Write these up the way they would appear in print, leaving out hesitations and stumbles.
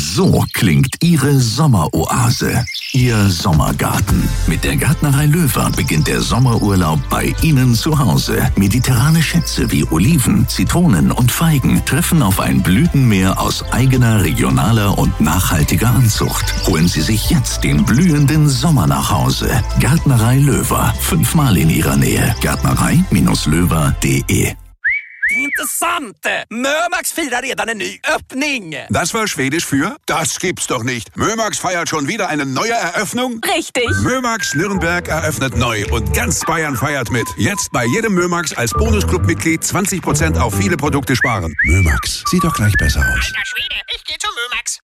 So klingt Ihre Sommeroase, Ihr Sommergarten. Mit der Gärtnerei Löwer beginnt der Sommerurlaub bei Ihnen zu Hause. Mediterrane Schätze wie Oliven, Zitronen und Feigen treffen auf ein Blütenmeer aus eigener, regionaler und nachhaltiger Anzucht. Holen Sie sich jetzt den blühenden Sommer nach Hause. Gärtnerei Löwer, 5-mal in Ihrer Nähe. Gärtnerei-löwer.de. Intressant! Mömax firar redan en ny öppning. Das war Schwedisch für? Das gibt's doch nicht. Mömax feiert schon wieder eine neue Eröffnung? Richtig. Mömax Nürnberg eröffnet neu und ganz Bayern feiert mit. Jetzt bei jedem Mömax als Bonusclub-Mitglied 20% auf viele Produkte sparen. Mömax, sieht doch gleich besser aus. Alter Schwede, ich geh zu Mömax.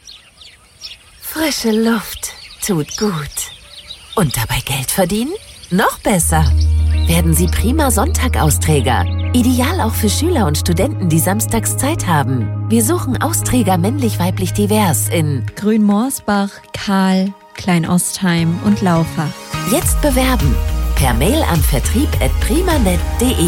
Frische Luft tut gut. Und dabei Geld verdienen? Noch besser. Werden Sie prima Sonntag-Austräger. Ideal auch für Schüler und Studenten, die samstags Zeit haben. Wir suchen Austräger männlich-weiblich divers in Grünmorsbach, Kahl, Kleinostheim und Laufach. Jetzt bewerben. Per Mail an vertrieb@primanet.de.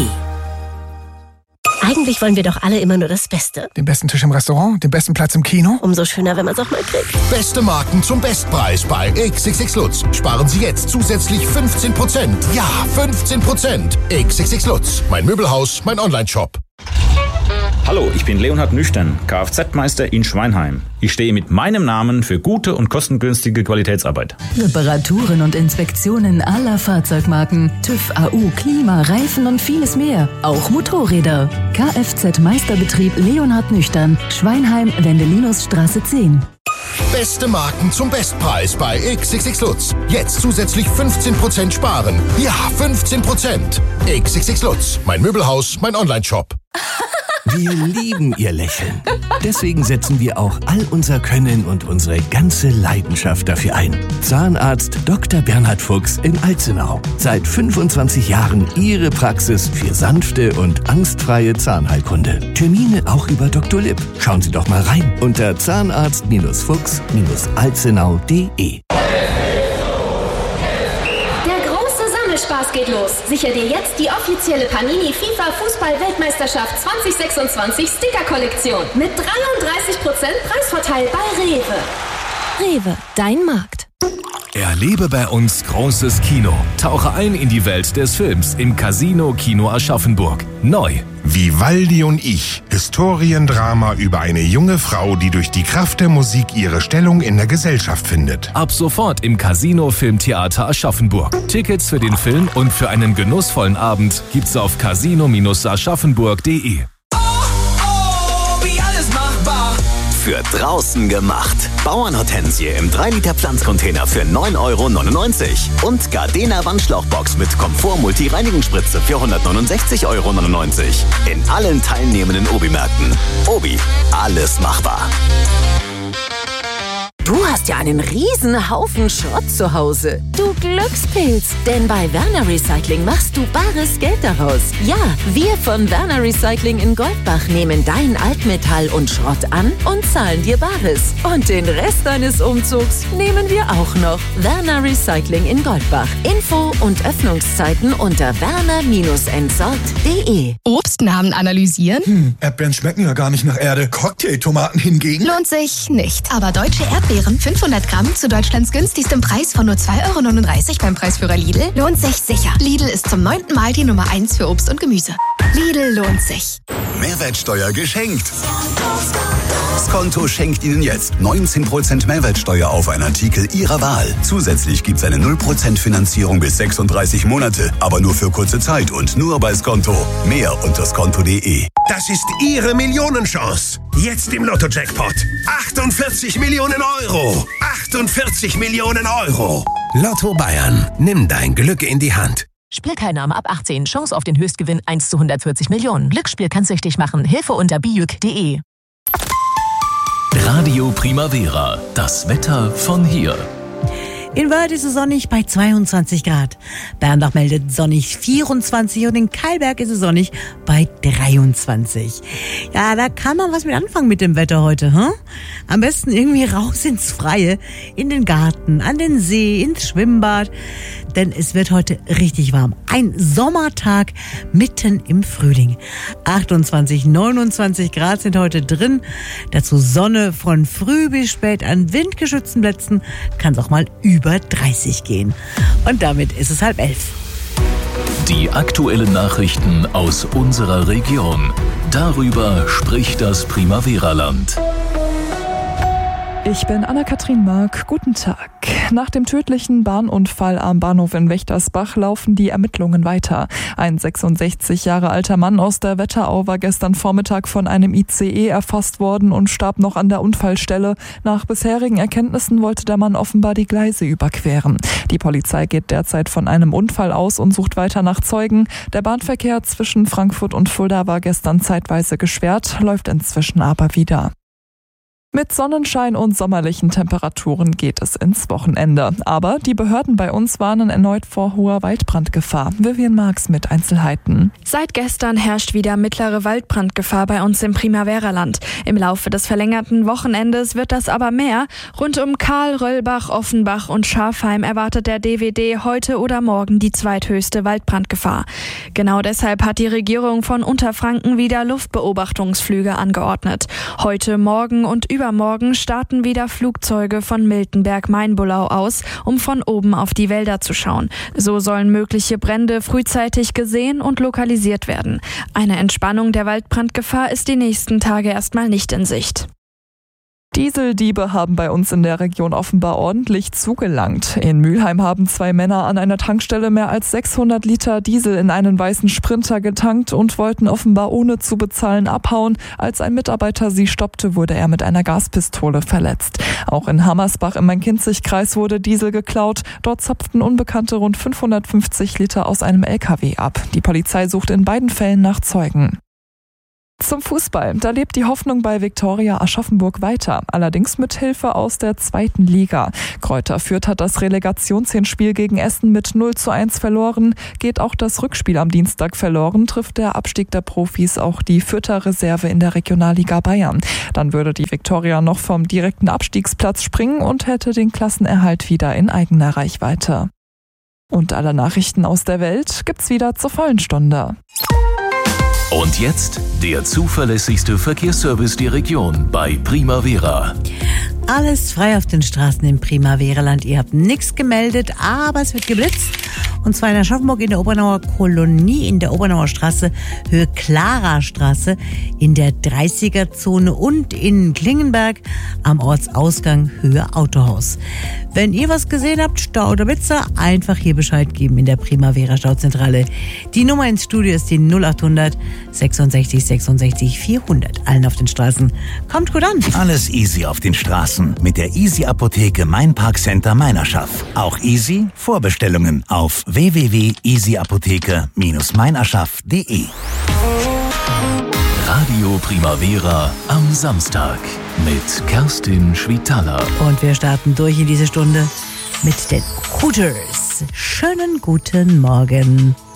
Eigentlich wollen wir doch alle immer nur das Beste. Den besten Tisch im Restaurant, den besten Platz im Kino. Umso schöner, wenn man es auch mal kriegt. Beste Marken zum Bestpreis bei XXX Lutz. Sparen Sie jetzt zusätzlich 15%. Ja, 15%. XXX Lutz. Mein Möbelhaus, mein Onlineshop. Hallo, ich bin Leonhard Nüchtern, Kfz-Meister in Schweinheim. Ich stehe mit meinem Namen für gute und kostengünstige Qualitätsarbeit. Reparaturen und Inspektionen aller Fahrzeugmarken, TÜV, AU, Klima, Reifen und vieles mehr. Auch Motorräder. Kfz-Meisterbetrieb Leonhard Nüchtern, Schweinheim, Wendelinusstraße 10. Beste Marken zum Bestpreis bei XXX Lutz. Jetzt zusätzlich 15% sparen. Ja, 15%. XXX Lutz. Mein Möbelhaus, mein Onlineshop. Wir lieben Ihr Lächeln. Deswegen setzen wir auch all unser Können und unsere ganze Leidenschaft dafür ein. Zahnarzt Dr. Bernhard Fuchs in Alzenau. Seit 25 Jahren Ihre Praxis für sanfte und angstfreie Zahnheilkunde. Termine auch über Dr. Lipp. Schauen Sie doch mal rein unter zahnarzt-fuchs-alzenau.de. Spaß geht los. Sicher dir jetzt die offizielle Panini FIFA Fußball-Weltmeisterschaft 2026 Sticker-Kollektion mit 33% Preisvorteil bei Rewe. Rewe, dein Markt. Erlebe bei uns großes Kino. Tauche ein in die Welt des Films im Casino Kino Aschaffenburg. Neu. Vivaldi und ich. Historiendrama über eine junge Frau, die durch die Kraft der Musik ihre Stellung in der Gesellschaft findet. Ab sofort im Casino Filmtheater Aschaffenburg. Tickets für den Film und für einen genussvollen Abend gibt's auf casino-aschaffenburg.de. Für draußen gemacht. Bauernhortensie im 3-Liter Pflanzcontainer für 9,99 € und Gardena Wandschlauchbox mit Komfort-Multi-Reinigungsspritze für 169,99 € in allen teilnehmenden Obi-Märkten. Obi, alles machbar. Du hast ja einen riesen Haufen Schrott zu Hause. Du Glückspilz. Denn bei Werner Recycling machst du bares Geld daraus. Ja, wir von Werner Recycling in Goldbach nehmen dein Altmetall und Schrott an und zahlen dir Bares. Und den Rest deines Umzugs nehmen wir auch noch. Werner Recycling in Goldbach. Info und Öffnungszeiten unter werner-entsorgt.de. Obstnamen analysieren? Erdbeeren schmecken ja gar nicht nach Erde. Cocktailtomaten hingegen? Lohnt sich nicht. Aber deutsche Erdbeeren 500 Gramm zu Deutschlands günstigstem Preis von nur 2,39 € beim Preisführer Lidl lohnt sich sicher. Lidl ist zum 9. Mal die Nummer 1 für Obst und Gemüse. Lidl lohnt sich. Mehrwertsteuer geschenkt. Skonto schenkt Ihnen jetzt 19% Mehrwertsteuer auf einen Artikel Ihrer Wahl. Zusätzlich gibt's eine 0% Finanzierung bis 36 Monate, aber nur für kurze Zeit und nur bei Skonto. Mehr unter skonto.de. Das ist Ihre Millionenchance. Jetzt im Lotto-Jackpot. 48 Millionen Euro. 48 Millionen Euro. Lotto Bayern. Nimm dein Glück in die Hand. Spielteilnahme ab 18. Chance auf den Höchstgewinn 1 zu 140 Millionen. Glücksspiel kann süchtig machen. Hilfe unter bijuk.de. Radio Primavera. Das Wetter von hier. In Wörth ist es sonnig bei 22 Grad. Berndach meldet sonnig 24 und in Keilberg ist es sonnig bei 23. Ja, da kann man was mit anfangen mit dem Wetter heute, hm? Am besten irgendwie raus ins Freie, in den Garten, an den See, ins Schwimmbad. denn es wird heute richtig warm. Ein Sommertag mitten im Frühling. 28, 29 Grad sind heute drin. Dazu Sonne von früh bis spät an windgeschützten Plätzen. Kann es auch mal über 30 gehen. Und damit ist es 10:30. Die aktuellen Nachrichten aus unserer Region. Darüber spricht das Primavera-Land. Ich bin Anna-Kathrin Mark. Guten Tag. Nach dem tödlichen Bahnunfall am Bahnhof in Wächtersbach laufen die Ermittlungen weiter. Ein 66 Jahre alter Mann aus der Wetterau war gestern Vormittag von einem ICE erfasst worden und starb noch an der Unfallstelle. Nach bisherigen Erkenntnissen wollte der Mann offenbar die Gleise überqueren. Die Polizei geht derzeit von einem Unfall aus und sucht weiter nach Zeugen. Der Bahnverkehr zwischen Frankfurt und Fulda war gestern zeitweise gesperrt, läuft inzwischen aber wieder. Mit Sonnenschein und sommerlichen Temperaturen geht es ins Wochenende. Aber die Behörden bei uns warnen erneut vor hoher Waldbrandgefahr. Vivian Marx mit Einzelheiten. Seit gestern herrscht wieder mittlere Waldbrandgefahr bei uns im Primavera-Land. Im Laufe des verlängerten Wochenendes wird das aber mehr. Rund um Karl, Röllbach, Offenbach und Schafheim erwartet der DWD heute oder morgen die zweithöchste Waldbrandgefahr. Genau deshalb hat die Regierung von Unterfranken wieder Luftbeobachtungsflüge angeordnet. Heute, morgen und übermorgen starten wieder Flugzeuge von Miltenberg-Mainbullau aus, um von oben auf die Wälder zu schauen. So sollen mögliche Brände frühzeitig gesehen und lokalisiert werden. Eine Entspannung der Waldbrandgefahr ist die nächsten Tage erstmal nicht in Sicht. Dieseldiebe haben bei uns in der Region offenbar ordentlich zugelangt. In Mülheim haben 2 Männer an einer Tankstelle mehr als 600 Liter Diesel in einen weißen Sprinter getankt und wollten offenbar ohne zu bezahlen abhauen. Als ein Mitarbeiter sie stoppte, wurde er mit einer Gaspistole verletzt. Auch in Hammersbach im Main-Kinzig-Kreis wurde Diesel geklaut. Dort zapften Unbekannte rund 550 Liter aus einem LKW ab. Die Polizei sucht in beiden Fällen nach Zeugen. Zum Fußball. Da lebt die Hoffnung bei Viktoria Aschaffenburg weiter. Allerdings mit Hilfe aus der 2. Liga. Kräuter Fürth hat das Relegationshinspiel gegen Essen mit 0:1 verloren. Geht auch das Rückspiel am Dienstag verloren, trifft der Abstieg der Profis auch die Fürther Reserve in der Regionalliga Bayern. Dann würde die Viktoria noch vom direkten Abstiegsplatz springen und hätte den Klassenerhalt wieder in eigener Reichweite. Und alle Nachrichten aus der Welt gibt's wieder zur vollen Stunde. Und jetzt der zuverlässigste Verkehrsservice der Region bei Primavera. Alles frei auf den Straßen im Primavera-Land. Ihr habt nichts gemeldet, aber es wird geblitzt. Und zwar in Aschaffenburg in der Obernauer Kolonie, in der Obernauer Straße, Höhe Clara Straße, in der 30er-Zone und in Klingenberg am Ortsausgang Höhe Autohaus. Wenn ihr was gesehen habt, Stau oder Blitzer, einfach hier Bescheid geben in der Primavera Stauzentrale. Die Nummer ins Studio ist die 0800 66 66 400. Allen auf den Straßen. Kommt gut an. Alles easy auf den Straßen mit der Easy Apotheke Main Park Center Meinerschaft. Auch easy Vorbestellungen auf www.easyapotheke-meinerschaft.de. Radio Primavera am Samstag mit Kerstin Schwitaler. Und wir starten durch in diese Stunde mit den Hooters. Schönen guten Morgen.